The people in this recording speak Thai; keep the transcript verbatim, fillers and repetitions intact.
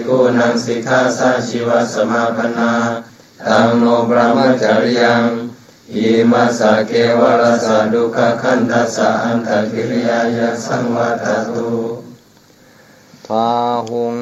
กุนังสิกขาสาชีวสมาปนาตังโนบรมจริยังอิมัสสะเกวรสะดุขขันธัสสะอันตกิริยายะสังวัตตุทาหุง